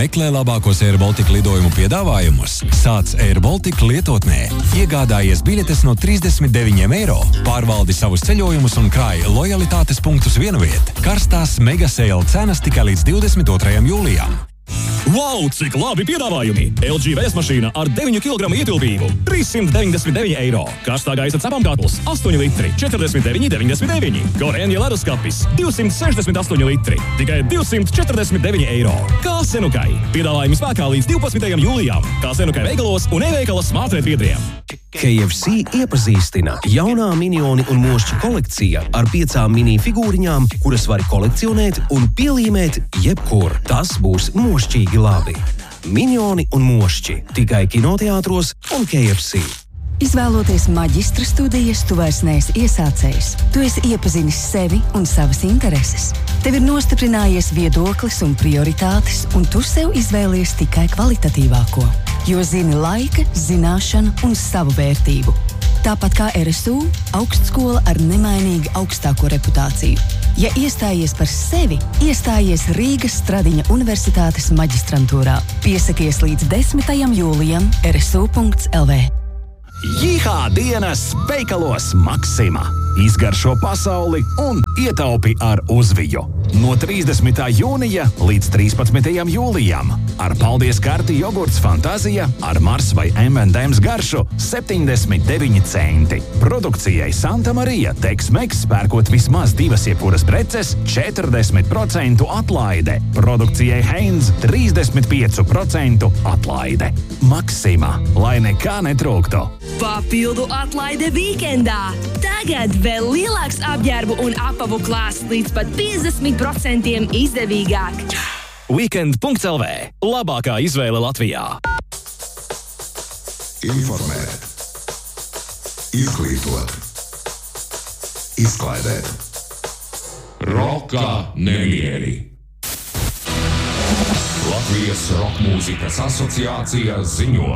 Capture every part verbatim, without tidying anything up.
Meklē labākos Air Baltica lidojumu piedāvājumus. Sāc Air Baltica lietotnē. Iegādājies biļetes no trīsdesmit deviņiem eiro. Pārvaldi savus ceļojumus un krāj lojalitātes punktus vienviet. Karstās mega sale cenas tikai līdz divdesmit otrajam jūlijam. Wow, cik labi piedāvājumi! L G vēsmašīna ar deviņu kilogramu ietilpību – trīssimt deviņdesmit deviņi eiro. Karstā gaisa cepamkātls – astoņi litri – četrdesmit deviņi deviņdesmit deviņi. Gorenje leduskapis – divsimt sešdesmit astoņi litri – tikai divsimt četrdesmit deviņi eiro. Kā Senukai. Piedāvājumi spēkā līdz divpadsmitajam jūlijam. Kā Senukai veikalos un e-veikala smartphone biedriem. K F C iepazīstina jaunā minioni un mošķi kolekcija ar piecām mini figūriņām, kuras var kolekcionēt un pielīmēt jebkur. Tas būs mošķīgi labi. Minioni un mošķi tikai kinoteātros un K F C. Izvēloties maģistra studijas, tu vairs neesi iesācējs. Tu esi iepazinis sevi un savas intereses. Tev ir nostiprinājies viedoklis un prioritātes, un tu sev izvēlies tikai kvalitatīvāko. Jo zini laika, zināšanu un savu vērtību. Tāpat kā R S U, augstskola ar nemainīgi augstāko reputāciju. Ja iestājies par sevi, iestājies Rīgas Stradiņa Universitātes maģistrantūrā. Piesakies līdz desmitajam jūlijam R S U punkts L V. Jihā dienas veikalos Maksima. Izgaršo pasauli un ietaupi ar uzviju. No trīsdesmitā jūnija līdz trīspadsmitajam jūlijam. Ar paldies karti jogurts Fantazija ar Mars vai M and M's garšu septiņdesmit deviņi centi. Produkcijai Santa Marija Tex-Mex pērkot vismaz divas jebkuras preces četrdesmit procentu atlaide. Produkcijai Heinz trīsdesmit pieci procenti atlaide. Maksima, lai nekā netrūktu. Papildu atlaide vīkendā. Tagad vēl lielāks apģērbu un apavu klāsts līdz pat piecdesmit procentiem izdevīgāk. Weekend punkts L V. Labākā izvēle Latvijā. Informēt. Izglītot. Izklaidēt. Roka nemieri. Latvijas rokmūzikas asociācija ziņo.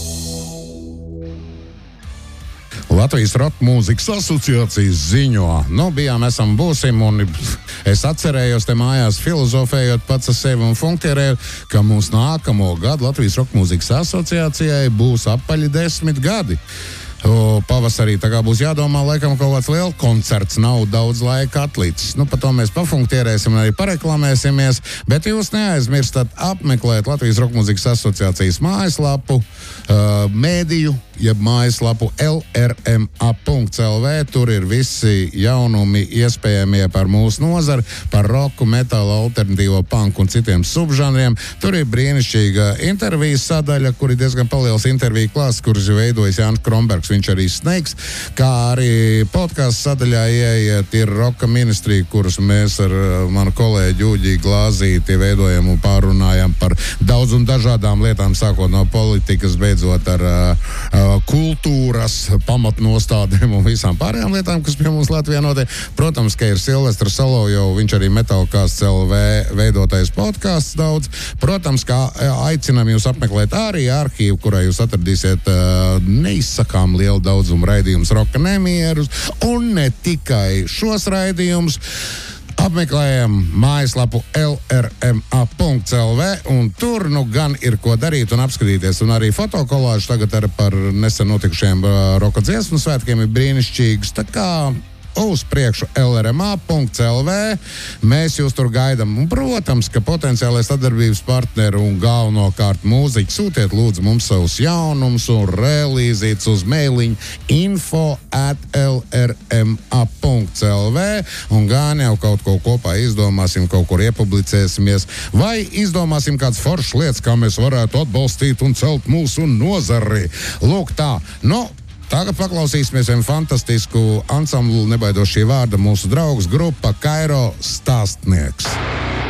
Latvijas rokmūzikas asociācijas ziņo. Nu, bijām, esam, būsim, un es atcerējos te mājās filozofējot pats ar sevi un funkcionējot, ka mums nākamo gadu Latvijas rokmūzikas asociācijai būs apaļi desmit gadi. O, pavasarī tā kā būs jādomā, laikam kaut kāds liels koncerts, nav daudz laika atlicis. Nu, par to mēs pafunktierēsim un arī pareklamēsimies, bet jūs neaizmirstat apmeklēt Latvijas rokmūzikas asociācijas mājaslapu, uh, mēdīju, jeb mājaslapu L R M A punkts L V. Tur ir visi jaunumi iespējamie par mūsu nozari, par roku, metālu, alternatīvo punku un citiem subžanriem. Tur ir brīnišķīga intervijas sadaļa, kur ir diezgan paliels interviju klāsts, kuras veidojas Jānis Krombergs, viņš arī sneigs, kā arī podcasts sadaļā ieiet ir Roka ministrija, kurus mēs ar manu kolēģi Jūģi Glāzīti veidojam un pārunājam par daudz un dažādām lietām, sākot no politikas, beidzot ar uh, kultūras pamatnostādēm un visām pārējām lietām, kas pie mums Latvijā notiek. Protams, ka ir Silvestra Solovjov, viņš arī Metālkāsts L V veidotais podcasts daudz. Protams, ka aicinām jūs apmeklēt arī arhīvu, kurā jūs atradīsiet uh, neizsakām lielu daudzumu raidījumus Roka nemierus, un ne tikai šos raidījumus. Apmeklējam mājaslapu L R M A punkts L V, un tur nu gan ir ko darīt un apskatīties, un arī fotokolāžu tagad ar par nesen notikušiem uh, Roka dziesmu svētkiem ir brīnišķīgs, tā kā uz priekšu L R M A punkts L V. Mēs jūs tur gaidām. Un, protams, ka potenciālais sadarbības partneri un galvenokārt mūziķi sūtiet lūdzu mums savus jaunumus un relīzītus uz mailiņu info at L R M A punkts L V un gan jau kaut ko kopā izdomāsim, kaut kur iepublicēsimies vai izdomāsim kāds foršs lietas, kā mēs varētu atbalstīt un celt mūsu nozari. Lūk tā. Nu, tagad paklausīsimies vienu fantastisku ansamblu, nebaidos šī vārda, mūsu draugs grupa Kairo Stāstnieks.